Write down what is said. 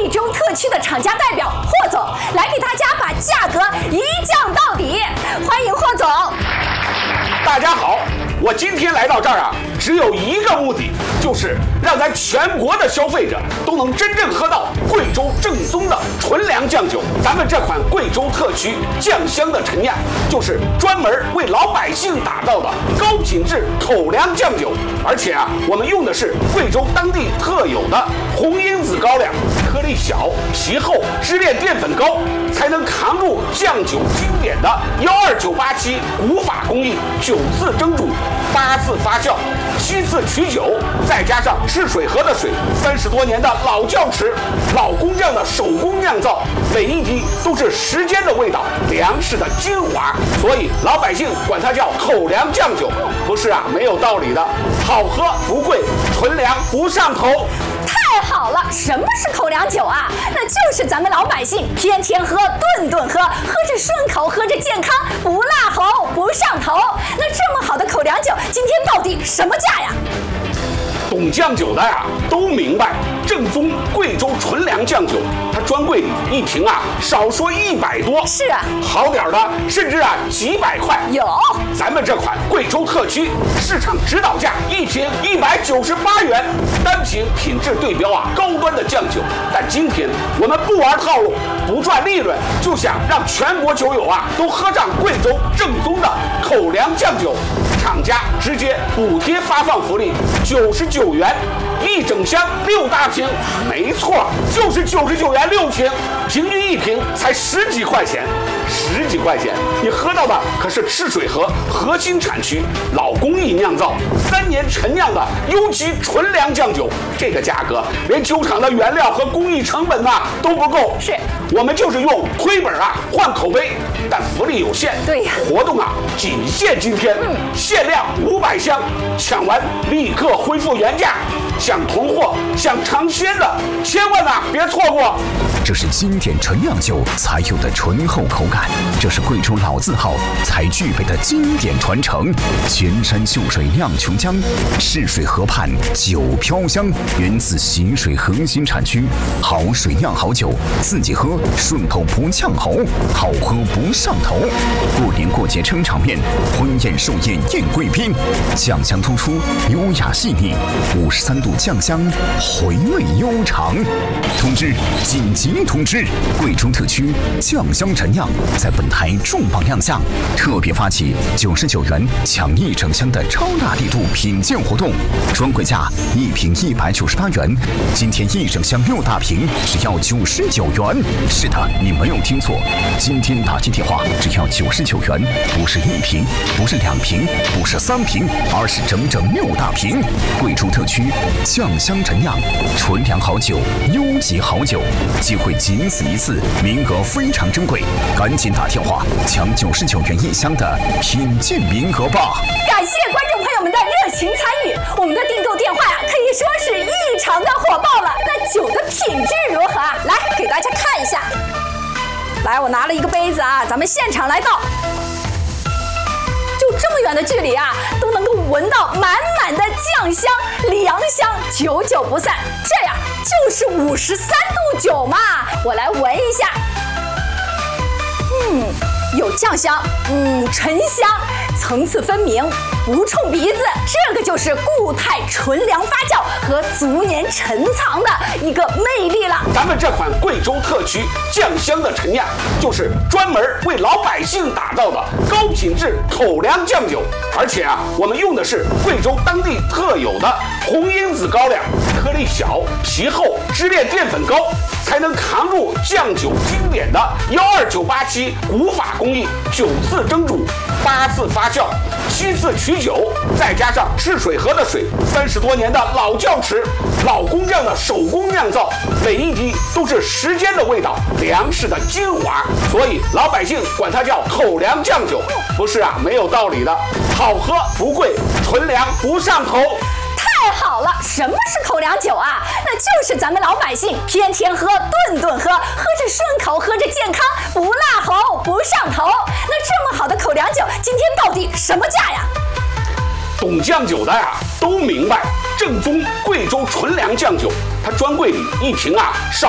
州特区的厂家代表霍总来给大家把价格一降到底。欢迎霍总。 大家好，我今天来到这儿啊，只有一个目的，就是让咱全国的消费者都能真正喝到贵州正宗的纯粮酱酒。咱们这款贵州特区酱香的陈酿，就是专门为老百姓打造的高品质口粮酱酒。而且啊，我们用的是贵州当地特有的红因子高粱，颗粒小、皮厚、支链淀粉高，才能扛住酱酒经典的12987古法工艺，9次蒸煮、8次发酵、7次取酒，再加上赤水河的水，30多年的老窖池、老工匠的手工酿造，每一滴都是时间的味道，粮食的精华，所以老百姓管它叫口粮酱酒，不是啊，没有道理的。好喝不贵，纯粮不上头。 太好了，什么是口粮酒啊？那就是咱们老百姓天天喝、顿顿喝，喝着顺口，喝着健康，不辣喉，不上头。那这么好的口粮酒，今天到底什么价呀？ 懂酱酒的呀都明白，正宗贵州纯粮酱酒，它专柜里一瓶啊，少说100多， 是啊， 好点的甚至啊几百块。 有， 咱们这款贵州特区市场指导价一瓶198元，单瓶品质对标啊高端的酱酒。但今天我们不玩套路，不赚利润，就想让全国酒友啊都喝上贵州正宗的口粮酱酒。厂家直接补贴发放福利，99元1整箱6大瓶，没错，就是99元6瓶，平均一瓶才10几块钱，10几块钱，你喝到的可是赤水河核心产区老工艺酿造3年陈酿的优级纯粮酱酒，这个价格连酒厂的原料和工艺成本呐都不够。 是，我们就是用亏本啊换口碑，但福利有限。 对呀， 活动啊仅限今天，限量500箱，抢完立刻恢复原价。想囤货、想尝鲜的，千万别错过。 这是经典纯酿酒才有的醇厚口感，这是贵州老字号才具备的经典传承。泉山秀水酿琼浆，逝水河畔酒飘香，源自习水核心产区。好水酿好酒，自己喝顺口不呛喉，好喝不上头。过年过节撑场面，婚宴寿宴宴贵宾，酱香突出，优雅细腻，53度酱香，回味悠长。通知，紧急通知！贵州特区酱香陈酿在本台重磅亮相，特别发起99元抢1整箱的超大力度品鉴活动，专柜价1瓶198元，今天1整箱6大瓶只要99元。是的，你没有听错，今天打进电话只要99元，不是1瓶，不是2瓶，不是3瓶，而是整整6大瓶。贵州特区酱香陈酿，纯粮好酒，优级好酒，机会仅此一次，名额非常珍贵，赶紧打电话抢99元1箱的品鉴名额吧！ 感谢观众朋友们的热情参与，我们的订购电话呀，可以说是异常的火爆了。那酒的品质如何啊？来给大家看一下。来，我拿了一个杯子啊，咱们现场来倒。就这么远的距离啊，都能够闻到满满的酱香、粮香，久久不散。这呀，就是53度酒嘛。我来闻一下，有酱香，沉香，层次分明，不冲鼻子。这个就是固态纯粮发酵和足年陈藏的一个魅力了。 咱们这款贵州特区酱香的陈酿，就是专门为老百姓打造的高品质口粮酱酒。而且啊，我们用的是贵州当地特有的红因子高粱，颗粒小、皮厚、支链淀粉高，才能扛住酱酒经典的12987古法工艺，9次蒸煮、8次发酵、7次取酒，再加上赤水河的水，30多年的老窖池、老工匠的手工酿造，每一滴都是时间的味道，粮食的精华，所以老百姓管它叫口粮酱酒，不是啊，没有道理的。好喝不贵，纯粮不上头。 太好了，什么是口粮酒啊？那就是咱们老百姓天天喝、顿顿喝，喝着顺口，喝着健康，不辣喉，不上头。那这么好的口粮酒，今天到底什么价呀？ 懂酱酒的呀都明白，正宗贵州纯粮酱酒，它专柜里一瓶啊少